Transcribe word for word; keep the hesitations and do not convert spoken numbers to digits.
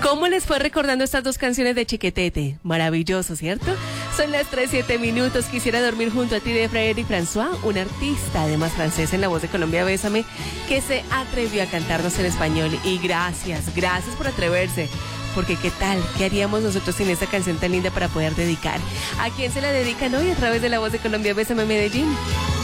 ¿Cómo les fue recordando estas dos canciones de Chiquetete? Maravilloso, ¿cierto? Son las tres, siete minutos. Quisiera dormir junto a ti de Frédéric François, un artista, además francés en La Voz de Colombia, Bésame, que se atrevió a cantarnos en español. Y gracias, gracias por atreverse. Porque qué tal, qué haríamos nosotros sin esta canción tan linda para poder dedicar. ¿A quién se la dedican hoy a través de La Voz de Colombia, Bésame, Medellín?